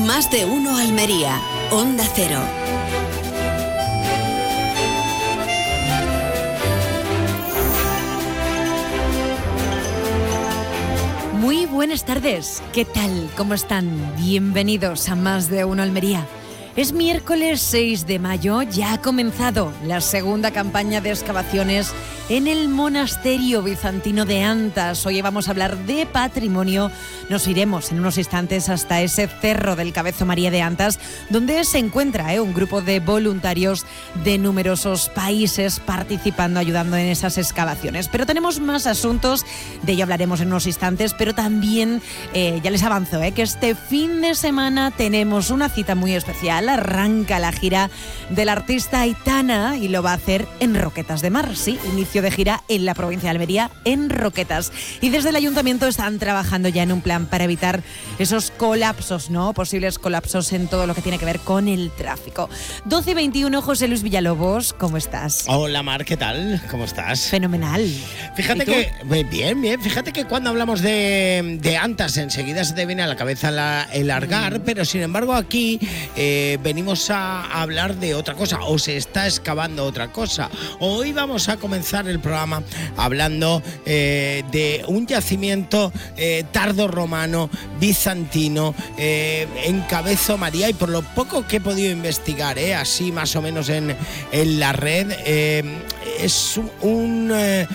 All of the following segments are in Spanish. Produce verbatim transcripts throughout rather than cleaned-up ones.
Más de uno Almería, Onda Cero. Muy buenas tardes, ¿qué tal? ¿Cómo están? Bienvenidos a Más de uno Almería. Es miércoles seis de mayo, ya ha comenzado la segunda campaña de excavaciones en el monasterio bizantino de Antas. Hoy vamos a hablar de patrimonio. Nos iremos en unos instantes hasta ese cerro del Cabezo María de Antas, donde se encuentra eh, un grupo de voluntarios de numerosos países participando, ayudando en esas excavaciones. Pero tenemos más asuntos, de ello hablaremos en unos instantes, pero también, eh, ya les avanzo, eh, que este fin de semana tenemos una cita muy especial. Arranca la gira del artista Aitana y lo va a hacer en Roquetas de Mar, sí, inicio de gira en la provincia de Almería, en Roquetas. Y desde el ayuntamiento están trabajando ya en un plan para evitar esos colapsos, ¿no? Posibles colapsos en todo lo que tiene que ver con el tráfico. doce y veintiuno, José Luis Villalobos, ¿cómo estás? Hola Mar, ¿qué tal? ¿Cómo estás? Fenomenal. Fíjate que, bien, bien, fíjate que cuando hablamos de, de Antas enseguida se te viene a la cabeza la, el Argar, mm. pero sin embargo aquí eh, venimos a hablar de otra cosa, o se está excavando otra cosa. Hoy vamos a comenzar el programa hablando eh, de un yacimiento eh, tardorromano, bizantino, eh, en Cabezo María, y por lo poco que he podido investigar, eh, así más o menos en, en la red, eh, es un, un, eh,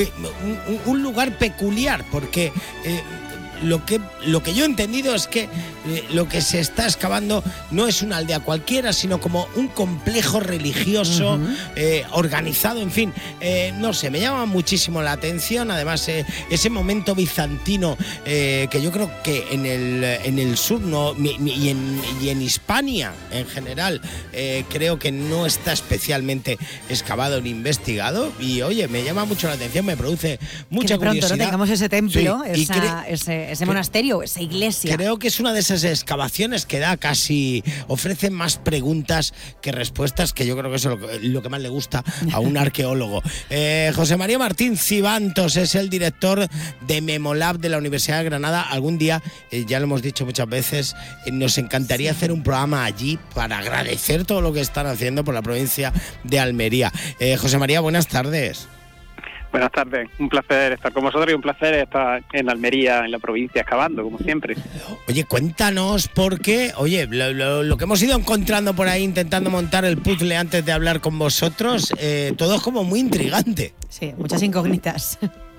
un, un lugar peculiar, porque eh, Lo que, lo que yo he entendido es que eh, lo que se está excavando no es una aldea cualquiera, sino como un complejo religioso uh-huh. eh, organizado, en fin, eh, no sé, me llama muchísimo la atención. Además, eh, ese momento bizantino eh, que yo creo que en el, en el sur no, ni, ni, y, en, y en Hispania en general eh, creo que no está especialmente excavado ni investigado, y oye, me llama mucho la atención, me produce mucha que de curiosidad. Pronto no tengamos ese templo, sí, esa, cre- ese, ese monasterio, esa iglesia. Creo que es una de esas excavaciones que da casi, ofrece más preguntas que respuestas, que yo creo que eso es lo que, lo que más le gusta a un arqueólogo. Eh, José María Martín Cibantos es el director de Memolab de la Universidad de Granada. Algún día, eh, ya lo hemos dicho muchas veces, eh, nos encantaría hacer un programa allí para agradecer todo lo que están haciendo por la provincia de Almería. Eh, José María, buenas tardes. Buenas tardes, un placer estar con vosotros y un placer estar en Almería, en la provincia, excavando, como siempre. Oye, cuéntanos, porque, oye, lo, lo, lo que hemos ido encontrando por ahí intentando montar el puzzle antes de hablar con vosotros, eh, todo es como muy intrigante. Sí, muchas incógnitas.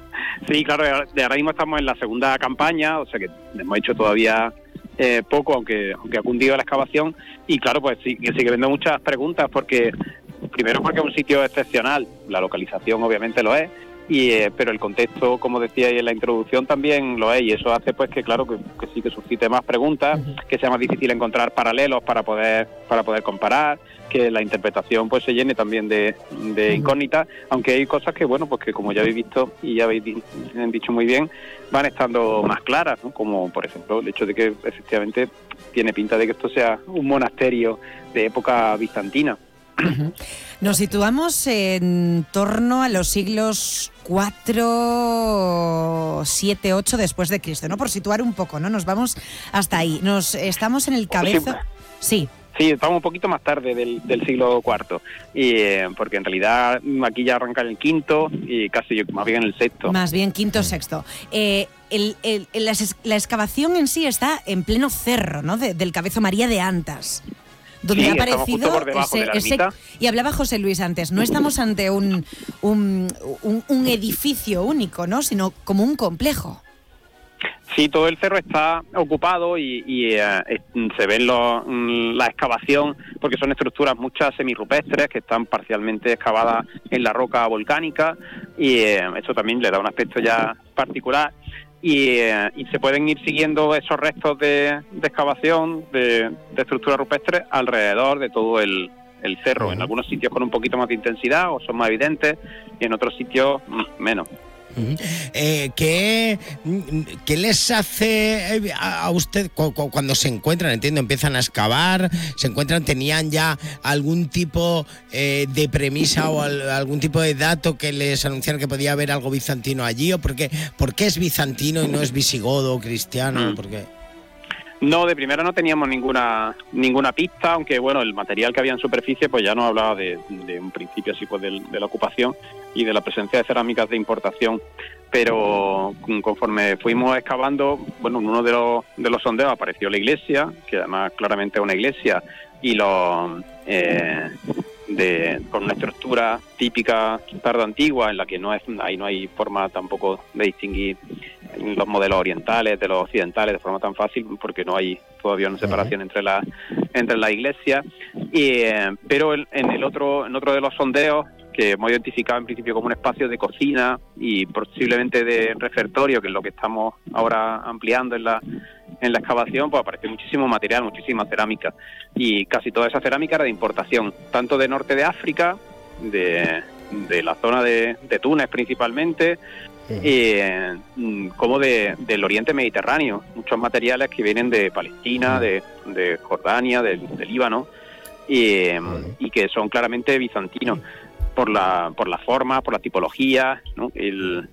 Sí, claro, de ahora mismo estamos en la segunda campaña, o sea que hemos hecho todavía eh, poco, aunque, aunque ha cundido la excavación, y claro, pues sí, que sigue habiendo muchas preguntas, porque primero porque es un sitio excepcional, la localización obviamente lo es, y eh, pero el contexto, como decía en la introducción, también lo es, y eso hace pues que claro que, que sí que suscite más preguntas, uh-huh. que sea más difícil encontrar paralelos para poder para poder comparar, que la interpretación pues se llene también de, de uh-huh. incógnitas, aunque hay cosas que bueno, pues que como ya habéis visto y ya habéis di- dicho muy bien, van estando más claras, ¿no? Como por ejemplo el hecho de que efectivamente tiene pinta de que esto sea un monasterio de época bizantina. Uh-huh. Nos situamos en torno a los siglos cuatro, siete, ocho después de Cristo, ¿no? Por situar un poco, ¿no? Nos vamos hasta ahí. Nos estamos en el Cabezo. Sí. Sí, estamos un poquito más tarde del, del siglo cuarto, y eh, porque en realidad aquí ya arranca el quinto y casi más bien el sexto. Más bien quinto, sexto. Eh, el, el, el, la, la excavación en sí está en pleno cerro, ¿no? De, del Cabezo María de Antas. Donde sí, ha aparecido ese, ese, y hablaba José Luis antes, no estamos ante un, un, un, un edificio único, ¿no? Sino como un complejo. Sí, todo el cerro está ocupado y, y eh, se ve lo, la excavación, porque son estructuras muchas semirrupestres que están parcialmente excavadas en la roca volcánica, y eh, eso también le da un aspecto ya particular. Y, eh, y se pueden ir siguiendo esos restos de, de excavación de, de estructuras rupestres alrededor de todo el, el cerro, en algunos sitios con un poquito más de intensidad o son más evidentes, y en otros sitios menos. Uh-huh. Eh, ¿qué, ¿Qué les hace a usted cuando se encuentran? Entiendo, empiezan a excavar, se encuentran, ¿tenían ya algún tipo eh, de premisa o al, algún tipo de dato que les anunciaran que podía haber algo bizantino allí? ¿O por qué, por qué es bizantino y no es visigodo o cristiano? Mm. ¿Por qué? No, de primera no teníamos ninguna ninguna pista, aunque bueno, el material que había en superficie pues ya nos hablaba de, de un principio así pues de, de la ocupación y de la presencia de cerámicas de importación. Pero conforme fuimos excavando, bueno, en uno de los, de los sondeos apareció la iglesia, que además claramente es una iglesia, y los eh, de con una estructura típica tardoantigua en la que no es ahí no hay forma tampoco de distinguir los modelos orientales de los occidentales de forma tan fácil, porque no hay todavía una separación entre la entre la iglesia. Y, eh, pero en, en el otro en otro de los sondeos, que hemos identificado en principio como un espacio de cocina y posiblemente de refectorio, que es lo que estamos ahora ampliando en la en la excavación, pues aparece muchísimo material, muchísima cerámica, y casi toda esa cerámica era de importación, tanto de norte de África, de, de la zona de, de Túnez principalmente, eh, como de, del Oriente Mediterráneo, muchos materiales que vienen de Palestina, de, de Jordania, de, de Líbano, y, y que son claramente bizantinos por la por la forma, por la tipología, ¿no? El,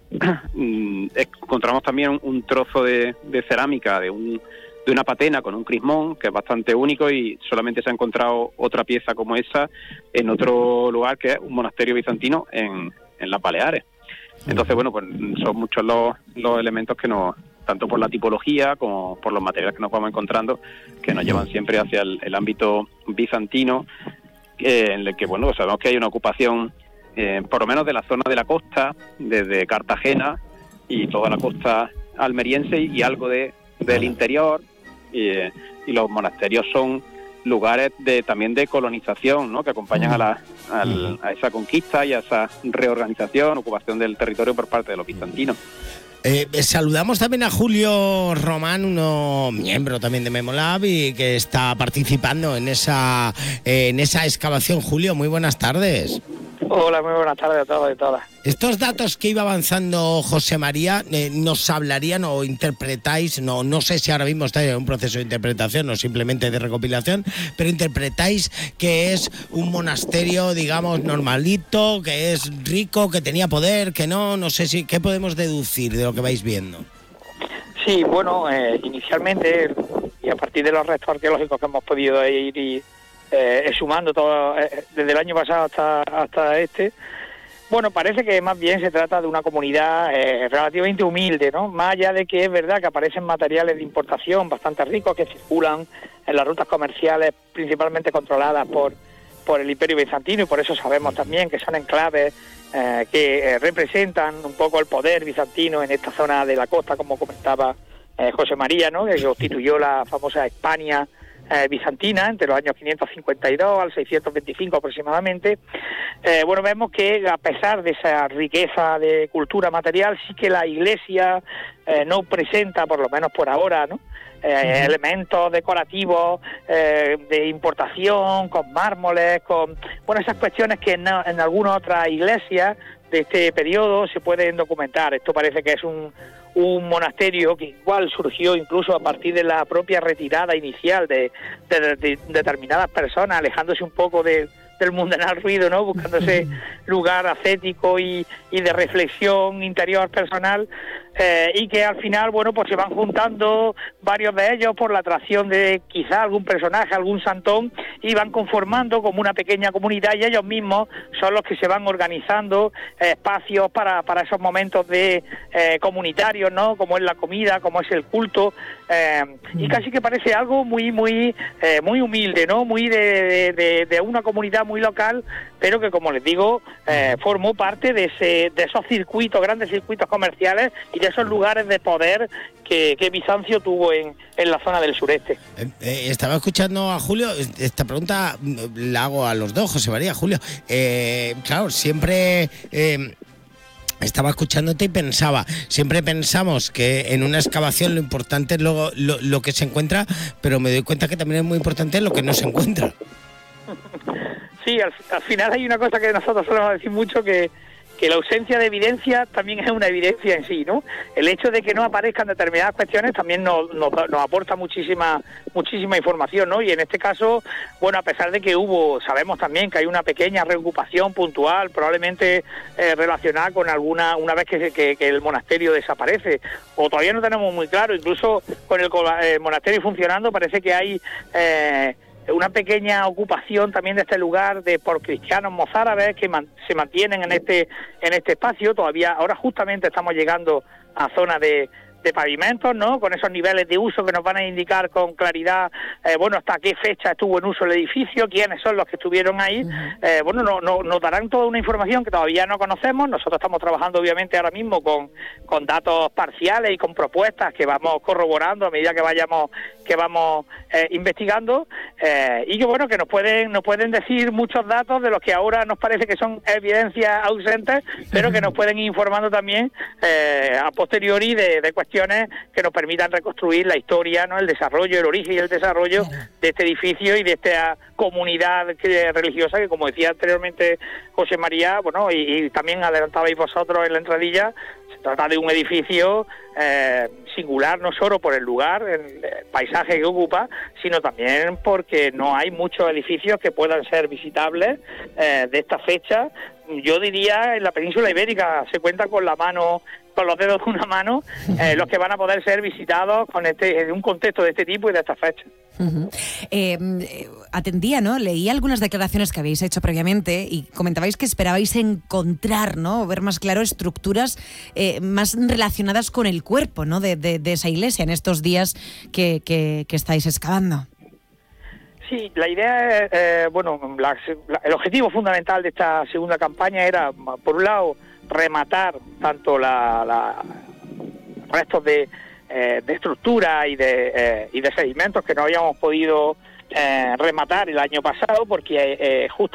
encontramos también un, un trozo de, de cerámica de un de una patena con un crismón que es bastante único, y solamente se ha encontrado otra pieza como esa en otro lugar, que es un monasterio bizantino en, en las Baleares. Entonces, bueno, pues son muchos los, los elementos que nos, tanto por la tipología como por los materiales que nos vamos encontrando, que nos llevan siempre hacia el, el ámbito bizantino, eh, en el que, bueno, sabemos que hay una ocupación, eh, por lo menos de la zona de la costa, desde Cartagena y toda la costa almeriense, y algo de del interior, y, y los monasterios son lugares de también de colonización, ¿no?, que acompañan a, la, al, a esa conquista y a esa reorganización, ocupación del territorio por parte de los bizantinos. Eh, saludamos también a Julio Román, uno miembro también de Memolab y que está participando en esa eh, en esa excavación. Julio, muy buenas tardes. Hola, muy buenas tardes a todos y todas. Estos datos que iba avanzando José María, eh, ¿nos hablarían o interpretáis? No, no sé si ahora mismo estáis en un proceso de interpretación o simplemente de recopilación, pero interpretáis que es un monasterio, digamos, normalito, que es rico, que tenía poder, que no, no sé si, ¿qué podemos deducir de lo que vais viendo? Sí, bueno, eh, inicialmente, y a partir de los restos arqueológicos que hemos podido ir y Eh, sumando todo eh, desde el año pasado hasta hasta este, bueno, parece que más bien se trata de una comunidad eh, relativamente humilde, ¿no? Más allá de que es verdad que aparecen materiales de importación bastante ricos que circulan en las rutas comerciales principalmente controladas por por el Imperio Bizantino, y por eso sabemos también que son enclaves eh, que eh, representan un poco el poder bizantino en esta zona de la costa, como comentaba eh, José María, ¿no?, que constituyó la famosa Hispania Eh, bizantina entre los años quinientos cincuenta y dos al seiscientos veinticinco aproximadamente. Eh, bueno, vemos que a pesar de esa riqueza de cultura material, sí que la iglesia eh, no presenta, por lo menos por ahora, ¿no?, eh, uh-huh. elementos decorativos eh, de importación, con mármoles, con, bueno, esas cuestiones que en, en algunas otras iglesias de este periodo se pueden documentar. Esto parece que es un un monasterio que igual surgió incluso a partir de la propia retirada inicial de, de, de, de determinadas personas, alejándose un poco de, del mundanal ruido, ¿no?, buscándose lugar ascético y, y de reflexión interior personal, eh, y que al final, bueno, pues se van juntando varios de ellos por la atracción de quizá algún personaje, algún santón, y van conformando como una pequeña comunidad, y ellos mismos son los que se van organizando eh, espacios para, para esos momentos de eh, comunitarios, ¿no?, como es la comida, como es el culto, eh, y casi que parece algo muy muy eh, muy humilde, ¿no?, muy de, de, de una comunidad muy local, pero que, como les digo, eh, formó parte de ese de esos circuitos, grandes circuitos comerciales y de esos lugares de poder que, que Bizancio tuvo en, en la zona del sureste. Eh, eh, estaba escuchando a Julio, esta pregunta la hago a los dos, José María, Julio. Eh, claro, siempre... Eh, Estaba escuchándote y pensaba, siempre pensamos que en una excavación lo importante es lo, lo, lo que se encuentra, pero me doy cuenta que también es muy importante lo que no se encuentra. Sí, al, al final hay una cosa que nosotros solemos decir mucho, que, que la ausencia de evidencia también es una evidencia en sí, ¿no? El hecho de que no aparezcan determinadas cuestiones también nos, nos, nos aporta muchísima muchísima información, ¿no? Y en este caso, bueno, a pesar de que hubo, sabemos también que hay una pequeña reocupación puntual, probablemente eh, relacionada con alguna, una vez que, que, que el monasterio desaparece, o todavía no tenemos muy claro, incluso con el, el monasterio funcionando parece que hay eh, una pequeña ocupación también de este lugar de por cristianos mozárabes que man, se mantienen en este en este espacio. Todavía, ahora justamente estamos llegando a zona de de pavimentos, ¿no? Con esos niveles de uso que nos van a indicar con claridad, eh, bueno, hasta qué fecha estuvo en uso el edificio, quiénes son los que estuvieron ahí. Eh, bueno, no, no, nos darán toda una información que todavía no conocemos. Nosotros estamos trabajando, obviamente, ahora mismo con, con datos parciales y con propuestas que vamos corroborando a medida que vayamos que vamos eh, investigando, eh, y que, bueno, que nos pueden nos pueden decir muchos datos de los que ahora nos parece que son evidencias ausentes, pero que nos pueden ir informando también eh, a posteriori de, de cuestiones que nos permitan reconstruir la historia, ¿no? El desarrollo, el origen y el desarrollo de este edificio y de esta comunidad que, religiosa que, como decía anteriormente José María, bueno, y, y también adelantabais vosotros en la entradilla, se trata de un edificio eh, singular, no solo por el lugar, el paisaje que ocupa, sino también porque no hay muchos edificios que puedan ser visitables eh, de esta fecha. Yo diría, en la península ibérica se cuenta con la mano, con los dedos de una mano, eh, los que van a poder ser visitados con este, en un contexto de este tipo y de esta fecha. Uh-huh. eh, atendía, ¿no? Leí algunas declaraciones que habéis hecho previamente y comentabais que esperabais encontrar, ¿no? O ver más claro estructuras eh, más relacionadas con el cuerpo, ¿no? De, de, de esa iglesia en estos días que, que, que estáis excavando. Sí, la idea es, eh, bueno, la, la, el objetivo fundamental de esta segunda campaña era, por un lado, rematar tanto la, la restos de, eh, de estructura y de, eh, y de sedimentos que no habíamos podido eh, rematar el año pasado, porque eh, justo